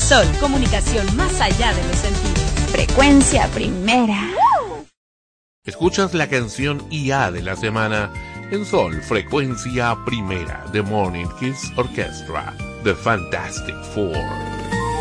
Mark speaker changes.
Speaker 1: Sol, comunicación más allá de los sentidos.
Speaker 2: Frecuencia primera.
Speaker 3: Escuchas la canción IA de la semana en Sol, Frecuencia Primera, The Morning Kiss Orchestra, The Fantastic Four.